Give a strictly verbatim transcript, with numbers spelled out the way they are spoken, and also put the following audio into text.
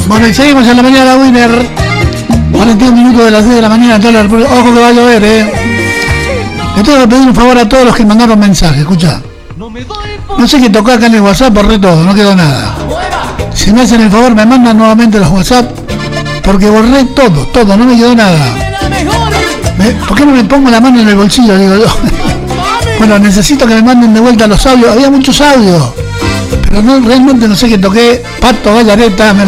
Bueno, y seguimos en la mañana, Winner. cuarenta y un minutos de las diez de la mañana en toda la República. Ojo que va a llover, eh. Le tengo que pedir un favor a todos los que mandaron mensajes, escucha. No sé qué tocar acá en el WhatsApp, borré todo, no quedó nada. Si me hacen el favor, me mandan nuevamente los WhatsApp, porque borré todo, todo, no me quedó nada. ¿Me, ¿Por qué no me pongo la mano en el bolsillo, digo yo? Bueno, necesito que me manden de vuelta los audios. Había muchos audios, pero no, realmente no sé qué toqué. Pato Gallareta, me